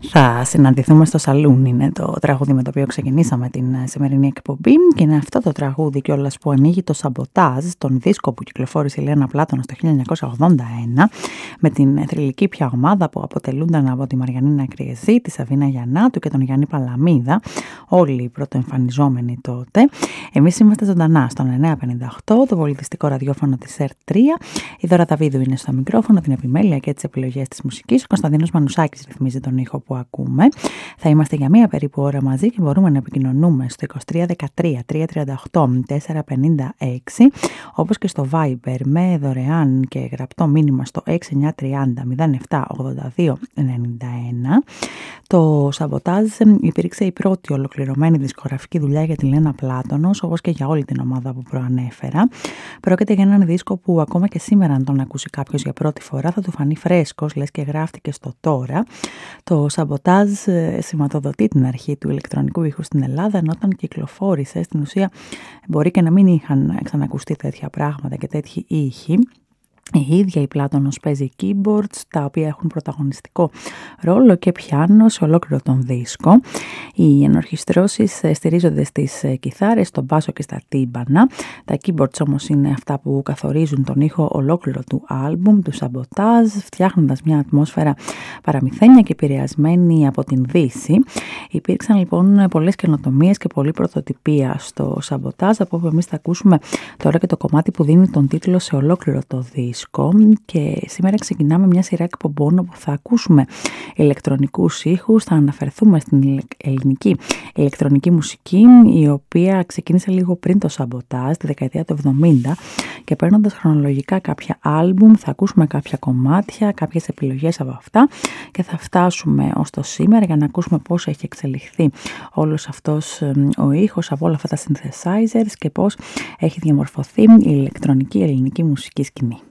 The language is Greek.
Θα συναντηθούμε στο σαλούν, είναι το τραγούδι με το οποίο ξεκινήσαμε την σημερινή εκπομπή και είναι αυτό το τραγούδι κιόλας που ανοίγει το Σαμποτάζ, τον δίσκο που κυκλοφόρησε η Λένα Πλάτωνος το 1981 με την θρυλική πια ομάδα που αποτελούνταν από τη Μαριανίνα Κρυεζή, τη Σαβίνα Γιαννάτου και τον Γιάννη Παλαμίδα, όλοι οι πρωτοεμφανιζόμενοι τότε. Εμείς είμαστε ζωντανά στον 958, το πολιτιστικό ραδιόφωνο της ΕΡΤ3. Η Δώρα Δαβίδου είναι στο μικρόφωνο, την επιμέλεια και τις επιλογές της μουσικής. Ο Κωνσταντίνος Μανουσάκης ρυθμίζει τον ήχο που ακούμε. Θα είμαστε για μία περίπου ώρα μαζί και μπορούμε να επικοινωνούμε στο 2313 338 456, όπως και στο Viber με δωρεάν και γραπτό μήνυμα στο 6930 07 82 91. Το Σαμποτάζ υπήρξε η πρώτη ολοκληρωμένη δισκογραφική δουλειά για τη Λένα Πλάτωνος, όπως και για όλη την ομάδα που προανέφερα. Πρόκειται για έναν δίσκο που ακόμα και σήμερα, αν τον ακούσει κάποιος για πρώτη φορά, θα του φανεί φρέσκος, λες και γράφτηκε στο τώρα. Το Σαμποτάζ σηματοδοτεί την αρχή του ηλεκτρονικού ήχου στην Ελλάδα, ενώ όταν κυκλοφόρησε, στην ουσία μπορεί και να μην είχαν ξανακουστεί τέτοια πράγματα και τέτοιοι ήχοι. Η ίδια η Πλάτωνος παίζει keyboards, τα οποία έχουν πρωταγωνιστικό ρόλο και πιάνο σε ολόκληρο τον δίσκο. Οι ενορχιστρώσεις στηρίζονται στις κιθάρες, στον μπάσο και στα τύμπανα. Τα keyboards όμως είναι αυτά που καθορίζουν τον ήχο ολόκληρο του άλμπουμ, του Σαμποτάζ, φτιάχνοντας μια ατμόσφαιρα παραμυθένια και επηρεασμένη από την Δύση. Υπήρξαν λοιπόν πολλές καινοτομίες και πολλή πρωτοτυπία στο Σαμποτάζ, από όπου εμείς θα ακούσουμε τώρα και το κομμάτι που δίνει τον τίτλο σε ολόκληρο το δίσκο. Και σήμερα ξεκινάμε μια σειρά εκπομπών όπου θα ακούσουμε ηλεκτρονικούς ήχους, θα αναφερθούμε στην ελληνική ηλεκτρονική μουσική, η οποία ξεκίνησε λίγο πριν το Σαμποτάζ, τη δεκαετία του 70, και παίρνοντας χρονολογικά κάποια άλμπουμ θα ακούσουμε κάποια κομμάτια, κάποιες επιλογές από αυτά και θα φτάσουμε ως το σήμερα για να ακούσουμε πώς έχει εξελιχθεί όλος αυτός ο ήχος από όλα αυτά τα synthesizers και πώς έχει διαμορφωθεί η ηλεκτρονική ελληνική μουσική σκηνή.